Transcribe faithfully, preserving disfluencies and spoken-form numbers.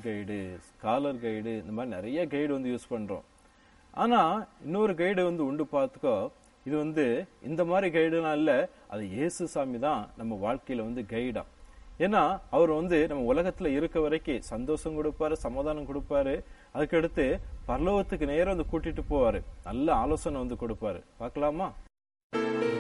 Guide, scholar guide, இந்த மாதிரி நிறைய கைடு வந்து யூஸ் பண்றோம். ஆனா இன்னொரு கைடு வந்து உண்டு பார்த்துக்கோ. இது வந்து இந்த மாதிரி கைடுலாம் இல்ல, அது இயேசு சாமி தான் நம்ம வாழ்க்கையில வந்து கைடா. ஏன்னா அவர் வந்து நம்ம உலகத்துல இருக்க வரைக்கும் சந்தோஷம் கொடுப்பாரு, சமாதானம் கொடுப்பாரு. அதுக்கடுத்து பரலோகத்துக்கு நேரம் வந்து கூட்டிட்டு போவாரு, நல்ல ஆலோசனை வந்து கொடுப்பாரு. பார்க்கலாமா?